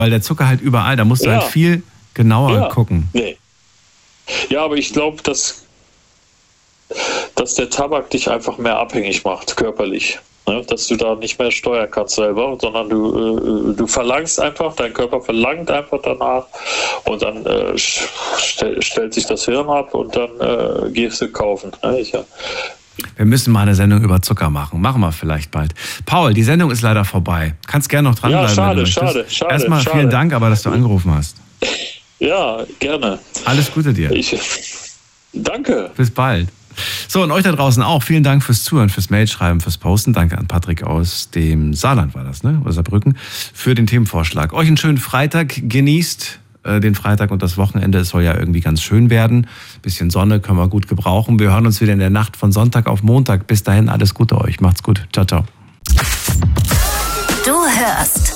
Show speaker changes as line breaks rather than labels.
Weil der Zucker halt überall, da musst du halt viel genauer gucken.
Nee. Ja, aber ich glaube, dass der Tabak dich einfach mehr abhängig macht, körperlich. Ne? Dass du da nicht mehr steuern kannst selber, sondern du verlangst einfach, dein Körper verlangt einfach danach und dann stellt sich das Hirn ab und dann gehst du kaufen. Ne?
Wir müssen mal eine Sendung über Zucker machen. Machen wir vielleicht bald. Paul, die Sendung ist leider vorbei. Kannst gerne noch dranbleiben.
Ja, schade.
Erstmal vielen Dank, aber dass du angerufen hast.
Ja, gerne.
Alles Gute dir.
Danke.
Bis bald. So, und euch da draußen auch. Vielen Dank fürs Zuhören, fürs Mailschreiben, fürs Posten. Danke an Patrick aus dem Saarland war das, ne? Oder Saarbrücken, für den Themenvorschlag. Euch einen schönen Freitag. Genießt den Freitag und das Wochenende. Es soll ja irgendwie ganz schön werden. Bisschen Sonne können wir gut gebrauchen. Wir hören uns wieder in der Nacht von Sonntag auf Montag. Bis dahin alles Gute euch. Macht's gut. Ciao, ciao.
Du hörst